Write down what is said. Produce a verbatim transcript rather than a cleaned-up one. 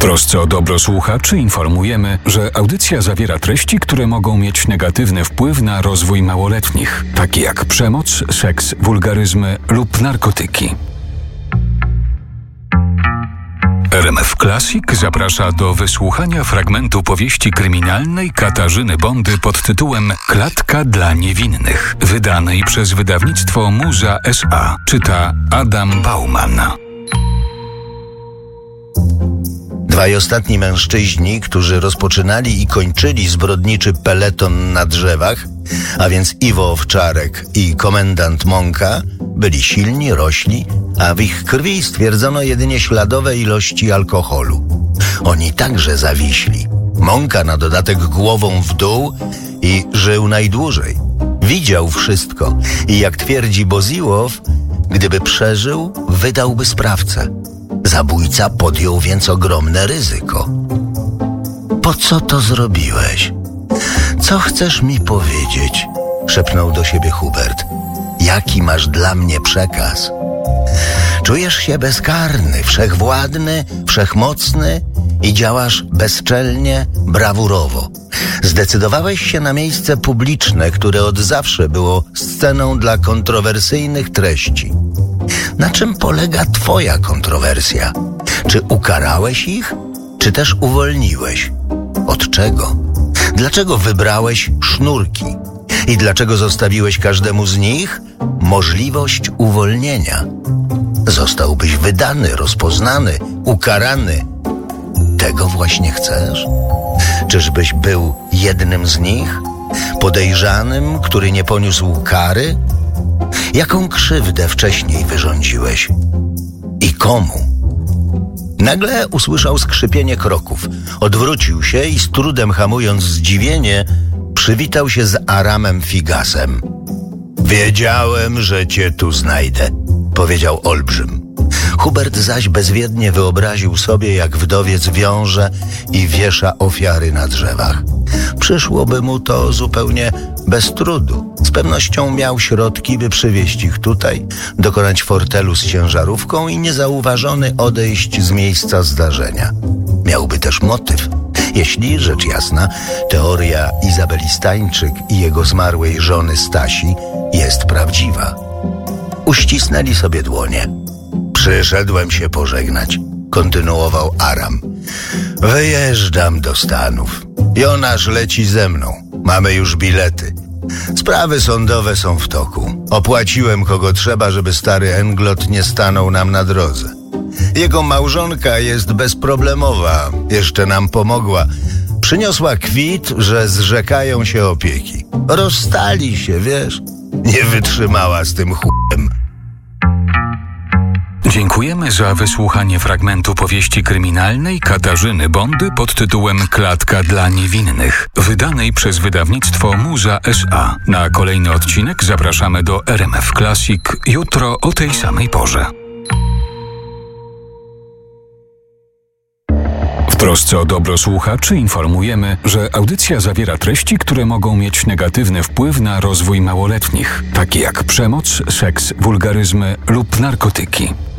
trosce o dobro słuchaczy informujemy, że audycja zawiera treści, które mogą mieć negatywny wpływ na rozwój małoletnich, takie jak przemoc, seks, wulgaryzmy lub narkotyki. R M F Classic zaprasza do wysłuchania fragmentu powieści kryminalnej Katarzyny Bondy pod tytułem Klatka dla niewinnych, wydanej przez wydawnictwo Muza S A. Czyta Adam Bauman. Dwaj ostatni mężczyźni, którzy rozpoczynali i kończyli zbrodniczy peleton na drzewach, a więc Iwo Owczarek i komendant Mąka, byli silni, rośli, a w ich krwi stwierdzono jedynie śladowe ilości alkoholu. Oni także zawiśli. Mąka na dodatek głową w dół i żył najdłużej. Widział wszystko i jak twierdzi Boziłow, gdyby przeżył, wydałby sprawcę. Zabójca podjął więc ogromne ryzyko. Po co to zrobiłeś? Co chcesz mi powiedzieć? Szepnął do siebie Hubert. Jaki masz dla mnie przekaz? Czujesz się bezkarny, wszechwładny, wszechmocny i działasz bezczelnie, brawurowo. Zdecydowałeś się na miejsce publiczne, które od zawsze było sceną dla kontrowersyjnych treści. Na czym polega twoja kontrowersja? Czy ukarałeś ich, czy też uwolniłeś? Od czego? Dlaczego wybrałeś sznurki? I dlaczego zostawiłeś każdemu z nich możliwość uwolnienia? Zostałbyś wydany, rozpoznany, ukarany. Tego właśnie chcesz? Czyżbyś był jednym z nich? Podejrzanym, który nie poniósł kary? Jaką krzywdę wcześniej wyrządziłeś? I komu? Nagle usłyszał skrzypienie kroków. Odwrócił się i z trudem hamując zdziwienie, przywitał się z Aramem Figasem. Wiedziałem, że cię tu znajdę, powiedział olbrzym. Hubert zaś bezwiednie wyobraził sobie, jak wdowiec wiąże i wiesza ofiary na drzewach. Przyszłoby mu to zupełnie bez trudu. Z pewnością miał środki, by przywieźć ich tutaj, dokonać fortelu z ciężarówką i niezauważony odejść z miejsca zdarzenia. Miałby też motyw. Jeśli, rzecz jasna, teoria Izabeli Stańczyk i jego zmarłej żony Stasi jest prawdziwa. Uścisnęli sobie dłonie. Przyszedłem się pożegnać, kontynuował Aram. Wyjeżdżam do Stanów. Jonasz leci ze mną. Mamy już bilety. Sprawy sądowe są w toku. Opłaciłem kogo trzeba, żeby stary Englot nie stanął nam na drodze. Jego małżonka jest bezproblemowa. Jeszcze nam pomogła. Przyniosła kwit, że zrzekają się opieki. Rozstali się, wiesz? Nie wytrzymała z tym chujem. Dziękujemy za wysłuchanie fragmentu powieści kryminalnej Katarzyny Bondy pod tytułem Klatka dla niewinnych, wydanej przez wydawnictwo Muza S A. Na kolejny odcinek zapraszamy do R M F Classic jutro o tej samej porze. W trosce o dobro słuchaczy informujemy, że audycja zawiera treści, które mogą mieć negatywny wpływ na rozwój małoletnich, takie jak przemoc, seks, wulgaryzmy lub narkotyki.